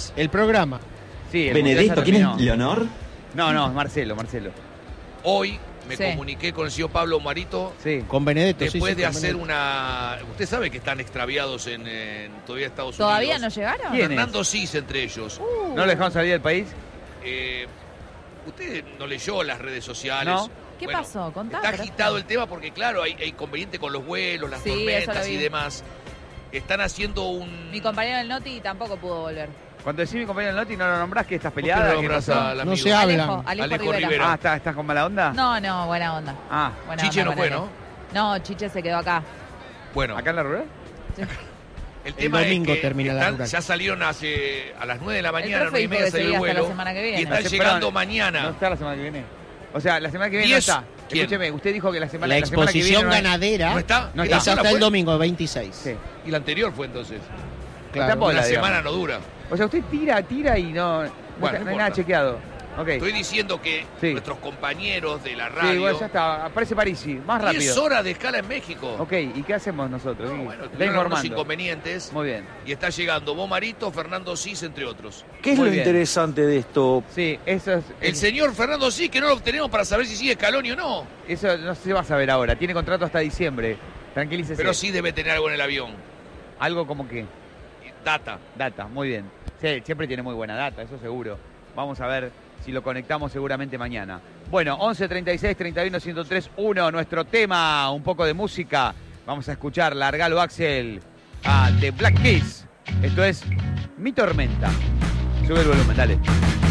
es? El programa. Sí, el Benedetto, ¿quién es Leonor? No, Marcelo. Hoy me Sí. comuniqué con el señor Pablo Marito Sí. Con Benedetto, después sí, de con hacer Benedetto. una... Usted sabe que están extraviados en todavía Estados ¿Todavía no Unidos. llegaron? ¿Quién? Fernando Cis entre ellos. ¿No lo dejaron salir del país? Usted no leyó las redes sociales. No. ¿Qué pasó? Contá, Está pero- agitado el tema porque, claro, hay inconveniente con los vuelos, las Sí, eso tormentas lo vi. y demás. Están haciendo un... Mi compañero del Noti tampoco pudo volver. Cuando decís mi compañero Noti, ¿no lo nombrás que estás ¿Por qué peleada? no ¿Qué nombrás pasó? al No amigo? se hablan. Alejo Alejo Rivera. Rivera. ¿Estás con mala onda? No, buena onda. Ah, Buena Chiche onda no con fue, Ale. ¿no? No, Chiche se quedó acá. Bueno, ¿acá en la rural? el tema domingo es que termina la rural. ya salieron a las 9 de la mañana, profe 9 y media dijo que salió el seguía hasta la vuelo. semana que viene. Y están No sé, llegando perdón, mañana. ¿No está la semana que viene? O sea, la semana que viene 10, no está. ¿quién? Escúcheme, usted dijo que la semana La la semana que viene exposición no hay- ganadera ¿No está? No es está. hasta ¿La el fue? domingo 26. Sí. Y la anterior fue entonces. Está en bola, Una digamos. semana no dura. O sea, usted tira y no Bueno, hay no nada importa. chequeado. Ok. Estoy diciendo que Sí. nuestros compañeros de la Sí, radio... bueno, ya está. Aparece Parisi. Más 10 rápido. horas de escala en México. Ok, ¿y qué hacemos nosotros? No, Sí, bueno, está tuvieron algunos informando. inconvenientes. Muy bien. Y está llegando Bo Marito, Fernando Cis, entre otros. ¿Qué es Muy lo bien. interesante de esto? Sí, eso es. El señor Fernando Cis, que no lo obtenemos para saber si sigue Scaloni o no. Eso no se va a saber ahora. Tiene contrato hasta diciembre. Tranquilícese. Pero sí debe tener algo en el avión. Algo como que. Data. Data, muy bien. Sí, siempre tiene muy buena data, eso seguro. Vamos a ver si lo conectamos seguramente mañana. Bueno, 11 36 31 103 1, nuestro tema, un poco de música. Vamos a escuchar Largalo Axel de Black Keys. Esto es Mi Tormenta. Sube el volumen, dale.